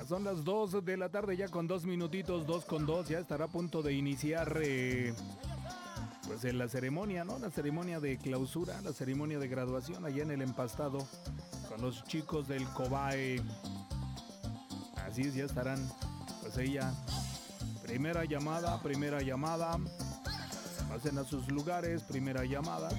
Son las 2 de la tarde ya con 2 minutitos, 2:02, ya estará a punto de iniciar pues en la ceremonia, ¿no? La ceremonia de clausura, la ceremonia de graduación allá en el Empastado con los chicos del Cobae. Así es, ya estarán, pues ella, primera llamada, pasen a sus lugares, primera llamada.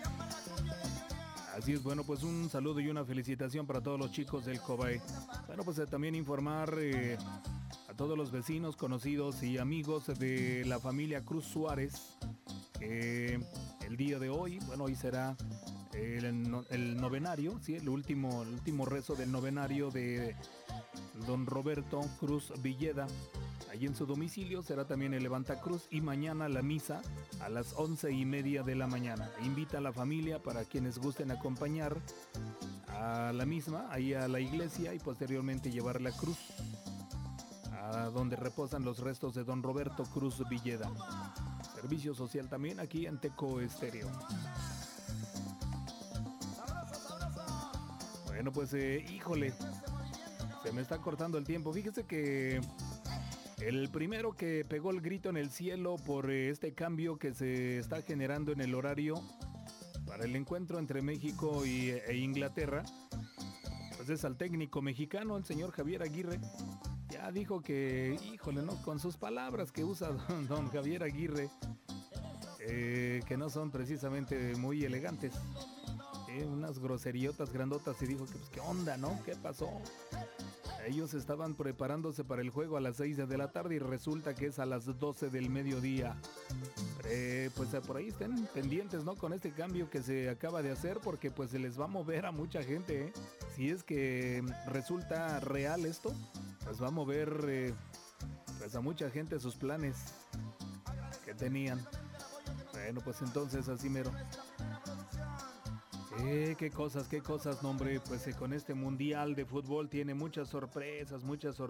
Así es, bueno, pues un saludo y una felicitación para todos los chicos del Cobae. Bueno, pues también informar a todos los vecinos, conocidos y amigos de la familia Cruz Suárez que el día de hoy, bueno, hoy será el novenario, ¿sí? El último rezo del novenario de don Roberto Cruz Villeda. Allí en su domicilio será también el Levantacruz y mañana la misa a las 11:30 de la mañana. Invita a la familia para quienes gusten acompañar a la misma, ahí a la iglesia y posteriormente llevar la cruz a donde reposan los restos de don Roberto Cruz Villeda. Servicio social también aquí en Teco Estéreo. Bueno, pues híjole, se me está cortando el tiempo. Fíjese que el primero que pegó el grito en el cielo por este cambio que se está generando en el horario para el encuentro entre México e Inglaterra, pues es al técnico mexicano, el señor Javier Aguirre. Ya dijo que, híjole, no, con sus palabras que usa don Javier Aguirre, que no son precisamente muy elegantes, unas groseriotas grandotas, y dijo que pues qué onda, ¿no? ¿Qué pasó? Ellos estaban preparándose para el juego a las 6 de la tarde y resulta que es a las 12 del mediodía. Pues por ahí estén pendientes, ¿no? Con este cambio que se acaba de hacer, porque pues se les va a mover a mucha gente, ¿eh? Si es que resulta real esto, pues va a mover pues a mucha gente sus planes que tenían. Bueno, pues entonces así mero. Qué cosas, no, hombre, pues con este mundial de fútbol tiene muchas sorpresas,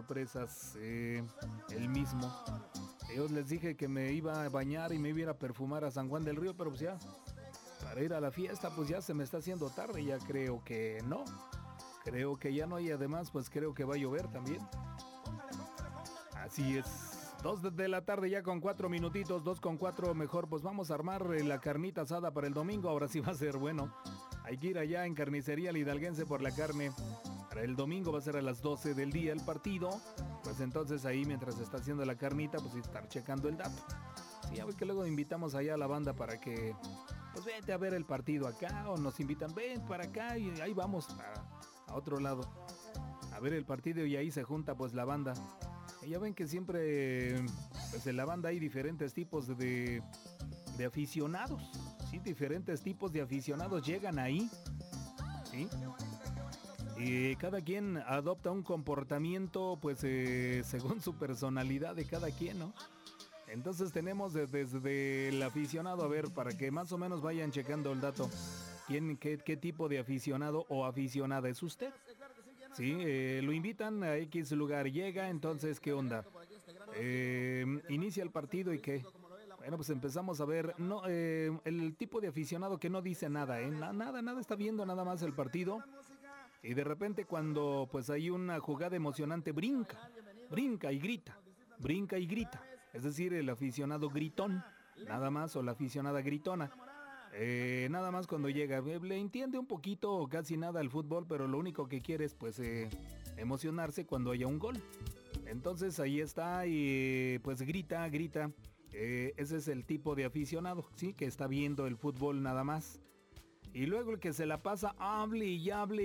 el mismo. Yo les dije que me iba a bañar y me iba a perfumar a San Juan del Río, pero pues ya, para ir a la fiesta, pues ya se me está haciendo tarde, ya creo que no. Creo que ya no, y además, pues creo que va a llover también. Así es. 2 de la tarde ya con 4 minutitos, 2:04, mejor, pues vamos a armar la carnita asada para el domingo, ahora sí va a ser bueno. Hay que ir allá en Carnicería Hidalguense por la carne. Para el domingo va a ser a las 12 del día el partido. Pues entonces ahí mientras se está haciendo la carnita, pues estar checando el dato. Sí, ya ve que luego invitamos allá a la banda para que, pues vete a ver el partido acá, o nos invitan, ven para acá, y ahí vamos a otro lado a ver el partido, y ahí se junta pues la banda. Y ya ven que siempre, pues en la banda hay diferentes tipos de aficionados. Sí, diferentes tipos de aficionados llegan ahí, ¿sí? Y cada quien adopta un comportamiento, pues, según su personalidad de cada quien, ¿no? Entonces tenemos desde el aficionado, a ver, para que más o menos vayan checando el dato. ¿Qué tipo de aficionado o aficionada es usted? Sí, lo invitan a X lugar, llega, entonces, ¿qué onda? Inicia el partido y ¿qué? Bueno, pues empezamos a ver, no, el tipo de aficionado que no dice nada, nada está viendo nada más el partido, y de repente cuando pues hay una jugada emocionante brinca y grita, es decir, el aficionado gritón, nada más, o la aficionada gritona. Nada más cuando llega, le entiende un poquito o casi nada al fútbol, pero lo único que quiere es pues emocionarse cuando haya un gol. Entonces ahí está y pues grita. Ese es el tipo de aficionado, ¿sí? Que está viendo el fútbol nada más. Y luego el que se la pasa, hable,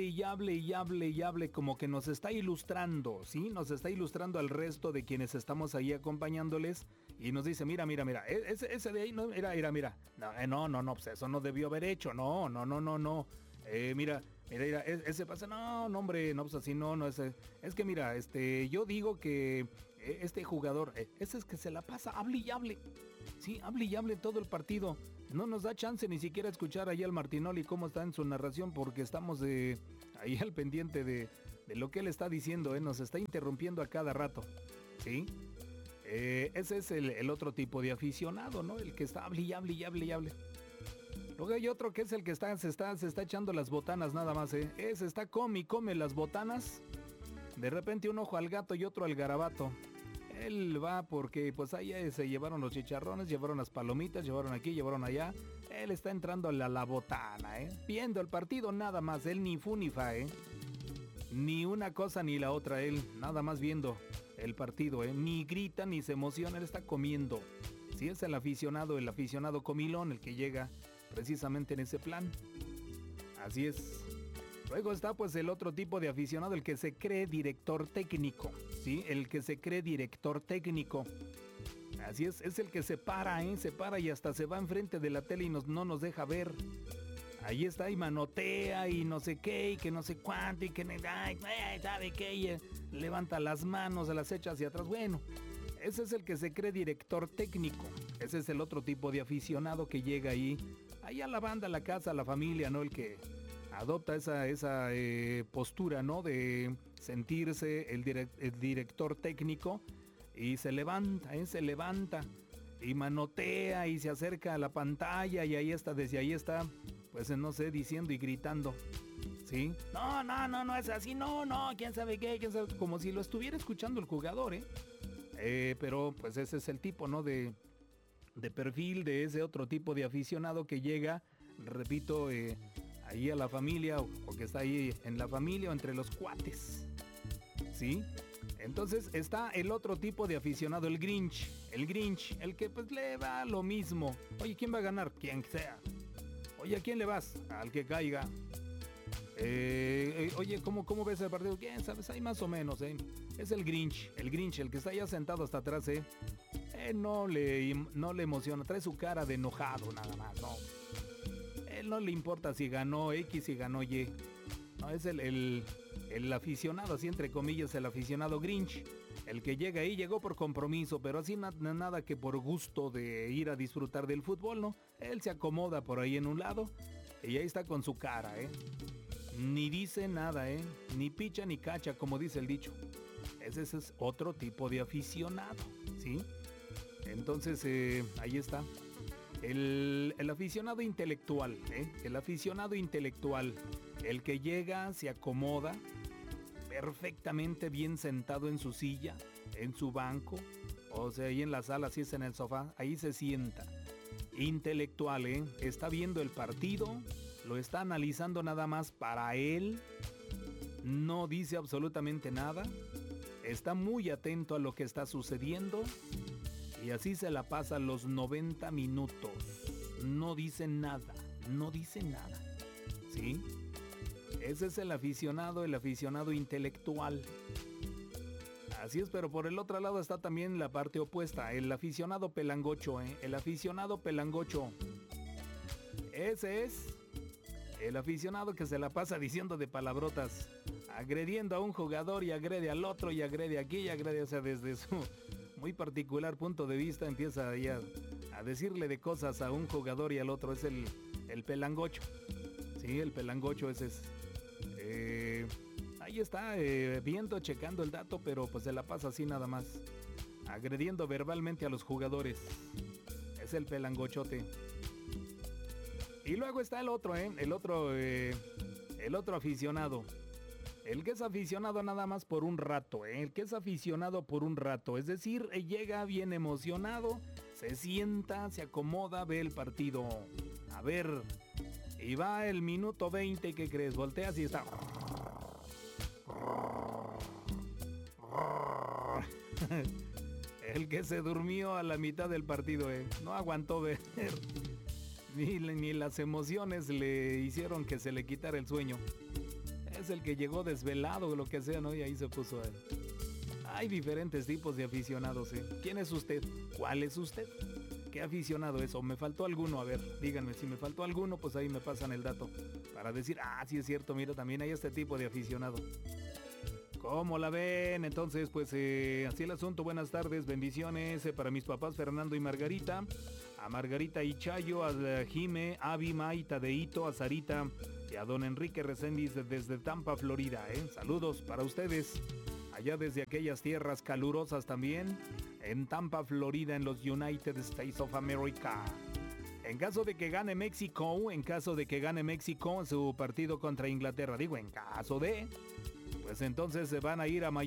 como que nos está ilustrando, ¿sí? Nos está ilustrando al resto de quienes estamos ahí acompañándoles. Y nos dice, mira, ese de ahí, no, mira. No, pues eso no debió haber hecho, no. Mira, ese pasa, no, hombre, no, pues así no, es que mira, yo digo que este jugador, ese es que se la pasa, hable y hable, sí, hable y hable todo el partido, no nos da chance ni siquiera escuchar ahí al Martinoli cómo está en su narración, porque estamos ahí al pendiente de lo que él está diciendo, nos está interrumpiendo a cada rato, sí, ese es el otro tipo de aficionado, ¿no? El que está hable y hable. Luego hay otro que es el que se está echando las botanas nada más, Ese está come las botanas De repente un ojo al gato y otro al garabato. Él va porque pues ahí se llevaron los chicharrones, llevaron las palomitas, llevaron aquí, llevaron allá. Él está entrando a la botana, viendo el partido nada más. Él ni fu ni fa, ni una cosa ni la otra. Él nada más viendo el partido, ni grita ni se emociona. Él está comiendo. Sí, es el aficionado comilón, el que llega precisamente en ese plan. Así es. Luego está pues el otro tipo de aficionado, el que se cree director técnico, ¿sí? El que se cree director técnico. Así es el que se para y hasta se va enfrente de la tele y no nos deja ver. Ahí está y manotea y no sé qué y que no sé cuánto y que sabe qué y levanta las manos, se las echa hacia atrás. Bueno, ese es el que se cree director técnico. Ese es el otro tipo de aficionado que llega ahí a la banda, a la casa, a la familia, ¿no? El que adopta esa postura, ¿no? De sentirse el director técnico y se levanta y manotea y se acerca a la pantalla y desde ahí está, pues no sé, diciendo y gritando, ¿sí? No es así, no, quién sabe qué, como si lo estuviera escuchando el jugador, pero pues ese es el tipo, ¿no? De perfil de ese otro tipo de aficionado que llega, repito, ahí a la familia o que está ahí en la familia o entre los cuates, ¿sí? Entonces está el otro tipo de aficionado, el Grinch, el que pues le va lo mismo. Oye, ¿quién va a ganar? Quien sea. Oye, ¿a quién le vas? Al que caiga. Oye, ¿cómo ves el partido? ¿Quién sabes? Ahí más o menos, Es el Grinch, el que está ya sentado hasta atrás, no le emociona, trae su cara de enojado nada más, ¿no? Él no le importa si ganó X, si ganó Y. No, es el aficionado, así entre comillas, el aficionado Grinch. El que llega ahí, llegó por compromiso, pero así nada que por gusto de ir a disfrutar del fútbol, ¿no? Él se acomoda por ahí en un lado y ahí está con su cara, Ni dice nada, ni picha ni cacha, como dice el dicho. Ese es otro tipo de aficionado, ¿sí? Entonces, ahí está. El aficionado intelectual, el aficionado intelectual, el que llega, se acomoda perfectamente bien sentado en su silla, en su banco, o sea, ahí en la sala, si es en el sofá, ahí se sienta. Intelectual, está viendo el partido, lo está analizando nada más para él, no dice absolutamente nada, está muy atento a lo que está sucediendo. Y así se la pasa los 90 minutos. No dice nada. ¿Sí? Ese es el aficionado intelectual. Así es, pero por el otro lado está también la parte opuesta, el aficionado pelangocho, El aficionado pelangocho. Ese es el aficionado que se la pasa diciendo de palabrotas, agrediendo a un jugador y agrede al otro y agrede aquí y agrede, o sea, desde su muy particular punto de vista empieza a decirle de cosas a un jugador y al otro. Es el pelangocho. Sí, el pelangocho ese es. Ahí está, viendo, checando el dato, pero pues se la pasa así nada más, agrediendo verbalmente a los jugadores. Es el pelangochote. Y luego está el otro, el otro aficionado. El que es aficionado nada más por un rato, el que es aficionado por un rato, es decir, llega bien emocionado, se sienta, se acomoda, ve el partido. A ver, y va el minuto 20, ¿qué crees? Volteas y está... El que se durmió a la mitad del partido, no aguantó ver. Ni las emociones le hicieron que se le quitara el sueño. Es el que llegó desvelado o lo que sea, ¿no? Y ahí se puso él. Hay diferentes tipos de aficionados, ¿Quién es usted? ¿Cuál es usted? ¿Qué aficionado es? ¿O me faltó alguno? A ver, díganme, si me faltó alguno, pues ahí me pasan el dato. Para decir, sí es cierto, mira, también hay este tipo de aficionado. ¿Cómo la ven? Entonces, pues así el asunto. Buenas tardes, bendiciones para mis papás Fernando y Margarita. A Margarita y Chayo, a Jime, Avi, Mai, Tadeito, a Sarita y a don Enrique Reséndiz desde Tampa, Florida. Saludos para ustedes. Allá desde aquellas tierras calurosas también. En Tampa, Florida, en los United States of America. En caso de que gane México, en su partido contra Inglaterra, digo, en caso de... Pues entonces se van a ir a